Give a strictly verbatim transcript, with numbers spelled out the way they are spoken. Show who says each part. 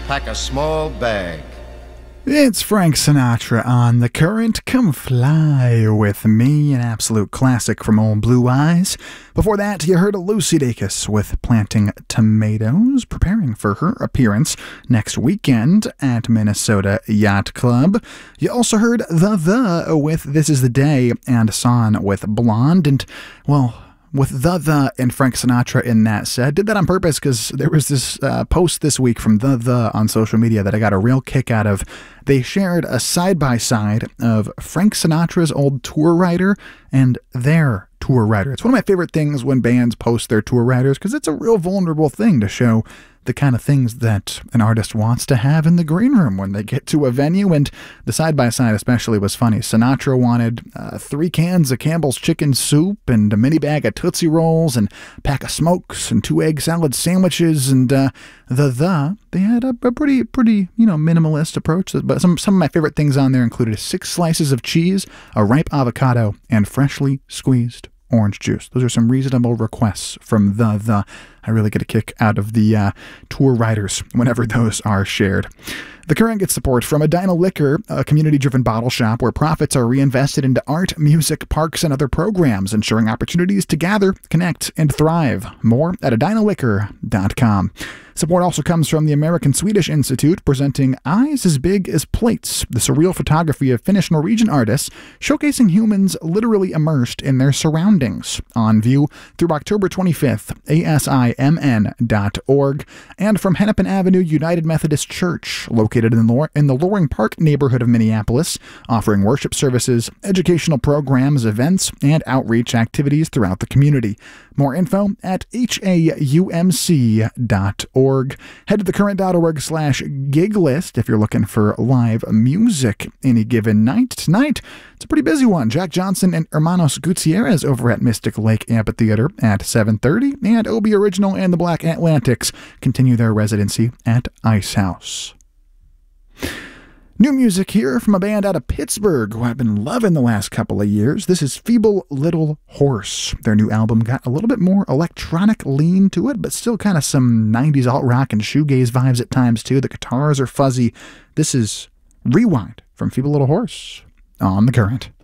Speaker 1: pack a small bag.
Speaker 2: It's Frank Sinatra on The Current. Come fly with me, an absolute classic from Old Blue Eyes. Before that, you heard Lucy Dacus with Planting Tomatoes, preparing for her appearance next weekend at Minnesota Yacht Club. You also heard The The with This Is the Day, and Son with Blonde, and, well, with The The and Frank Sinatra in that set. Did that on purpose because there was this uh, post this week from The The on social media that I got a real kick out of. They shared a side-by-side of Frank Sinatra's old tour writer and their tour writer. It's one of my favorite things when bands post their tour writers because it's a real vulnerable thing to show the kind of things that an artist wants to have in the green room when they get to a venue, and the side-by-side especially was funny. Sinatra wanted uh, three cans of Campbell's chicken soup and a mini bag of Tootsie Rolls and a pack of smokes and two egg salad sandwiches, and uh, the the they had a, a pretty pretty you know minimalist approach. But some some of my favorite things on there included six slices of cheese, a ripe avocado, and freshly squeezed orange juice. Those are some reasonable requests from the the. I really get a kick out of the uh, tour writers whenever those are shared. The Current gets support from Edina Liquor, a community-driven bottle shop where profits are reinvested into art, music, parks, and other programs, ensuring opportunities to gather, connect, and thrive. More at edina liquor dot com. Support also comes from the American Swedish Institute, presenting Eyes as Big as Plates, the surreal photography of Finnish Norwegian artists, showcasing humans literally immersed in their surroundings. On view through October twenty-fifth, A S I M N dot org. And from Hennepin Avenue United Methodist Church, located in the, Lor- in the Loring Park neighborhood of Minneapolis, offering worship services, educational programs, events, and outreach activities throughout the community. More info at H A U M C dot org. Head to thecurrent.org slash gig list if you're looking for live music any given night. Tonight, it's a pretty busy one. Jack Johnson and Hermanos Gutierrez over at Mystic Lake Amphitheater at seven thirty, and Obi Original and the Black Atlantics continue their residency at Ice House. New music here from a band out of Pittsburgh who I've been loving the last couple of years. This is Feeble Little Horse. Their new album got a little bit more electronic lean to it, but still kind of some nineties alt-rock and shoegaze vibes at times too. The guitars are fuzzy. This is Rewind from Feeble Little Horse on The Current.